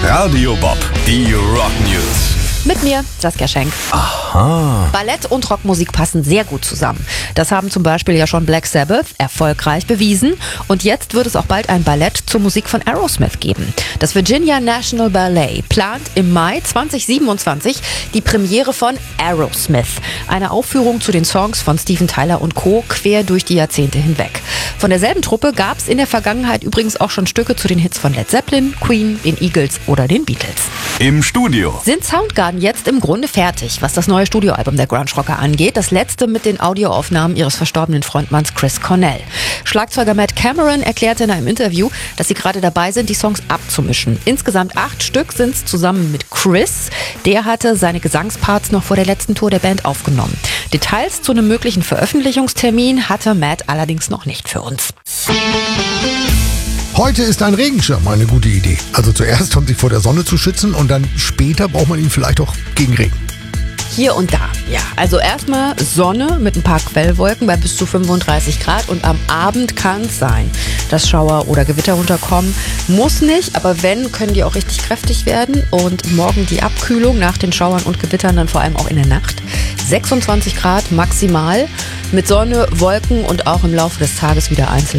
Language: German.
Radio Bob, die Rock News. Mit mir, Saskia Schenk. Aha. Ballett und Rockmusik passen sehr gut zusammen. Das haben zum Beispiel ja schon Black Sabbath erfolgreich bewiesen. Und jetzt wird es auch bald ein Ballett zur Musik von Aerosmith geben. Das Virginia National Ballet plant im Mai 2027 die Premiere von Aerosmith. Eine Aufführung zu den Songs von Steven Tyler und Co. quer durch die Jahrzehnte hinweg. Von derselben Truppe gab es in der Vergangenheit übrigens auch schon Stücke zu den Hits von Led Zeppelin, Queen, den Eagles oder den Beatles. Im Studio Sind Soundgarden jetzt im Grunde fertig, was das neue Studioalbum der Grunge-Rocker angeht. Das letzte mit den Audioaufnahmen ihres verstorbenen Frontmanns Chris Cornell. Schlagzeuger Matt Cameron erklärte in einem Interview, dass sie gerade dabei sind, die Songs abzumischen. Insgesamt 8 Stück sind es zusammen mit Chris. Der hatte seine Gesangsparts noch vor der letzten Tour der Band aufgenommen. Details zu einem möglichen Veröffentlichungstermin hatte Matt allerdings noch nicht für uns. Heute ist ein Regenschirm eine gute Idee. Also zuerst, um sich vor der Sonne zu schützen, und dann später braucht man ihn vielleicht auch gegen Regen. Hier und da, ja. Also erstmal Sonne mit ein paar Quellwolken bei bis zu 35 Grad und am Abend kann es sein, dass Schauer oder Gewitter runterkommen. Muss nicht, aber wenn, können die auch richtig kräftig werden. Und morgen die Abkühlung nach den Schauern und Gewittern dann vor allem auch in der Nacht. 26 Grad maximal mit Sonne, Wolken und auch im Laufe des Tages wieder einzeln